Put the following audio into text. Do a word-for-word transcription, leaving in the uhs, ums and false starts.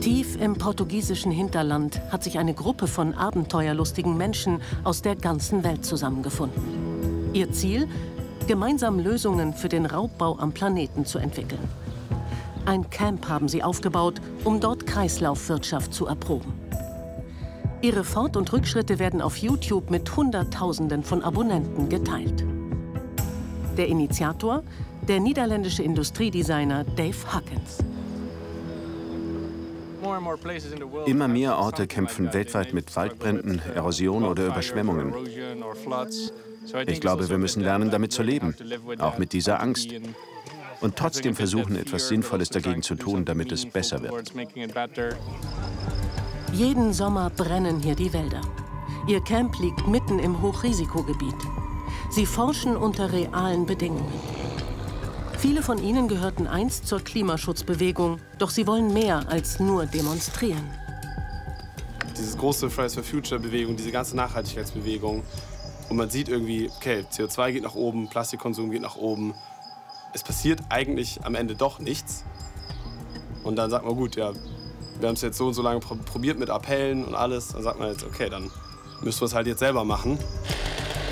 Tief im portugiesischen Hinterland hat sich eine Gruppe von abenteuerlustigen Menschen aus der ganzen Welt zusammengefunden. Ihr Ziel? Gemeinsam Lösungen für den Raubbau am Planeten zu entwickeln. Ein Camp haben sie aufgebaut, um dort Kreislaufwirtschaft zu erproben. Ihre Fort- und Rückschritte werden auf YouTube mit Hunderttausenden von Abonnenten geteilt. Der Initiator? Der niederländische Industriedesigner Dave Huckins. Immer mehr Orte kämpfen weltweit mit Waldbränden, Erosion oder Überschwemmungen. Ich glaube, wir müssen lernen, damit zu leben, auch mit dieser Angst. Und trotzdem versuchen, etwas Sinnvolles dagegen zu tun, damit es besser wird. Jeden Sommer brennen hier die Wälder. Ihr Camp liegt mitten im Hochrisikogebiet. Sie forschen unter realen Bedingungen. Viele von ihnen gehörten einst zur Klimaschutzbewegung, doch sie wollen mehr als nur demonstrieren. Dieses große Fridays for Future-Bewegung, diese ganze Nachhaltigkeitsbewegung. Und man sieht irgendwie, okay, C O zwei geht nach oben, Plastikkonsum geht nach oben. Es passiert eigentlich am Ende doch nichts. Und dann sagt man, gut, ja, wir haben es jetzt so und so lange probiert mit Appellen und alles. Dann sagt man jetzt, okay, dann müssen wir es halt jetzt selber machen.